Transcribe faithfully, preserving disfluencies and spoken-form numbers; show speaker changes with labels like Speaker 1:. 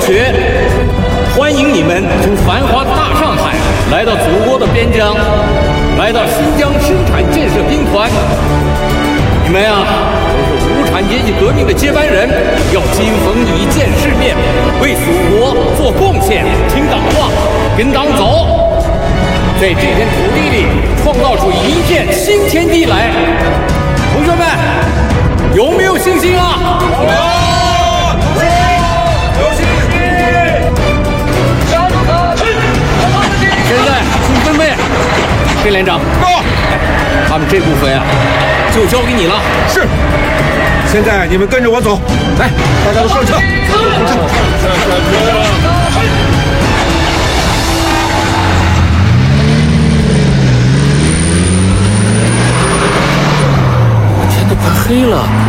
Speaker 1: 学，欢迎你们从繁华的大上海来到祖国的边疆，来到新疆生产建设兵团。你们啊，都是无产阶级革命的接班人，要经风雨见世面，为祖国做贡献，听党话，跟党走，在这片土地里创造出一片新天地来。同学们，有没有信心啊？有，有信心。上课去。现在请分配，裴连长，
Speaker 2: 到。
Speaker 1: 他们这部分啊，就交给你了。
Speaker 2: 是。现在你们跟着我走，来，大家都上车。上车。上车。
Speaker 1: 天都快黑了。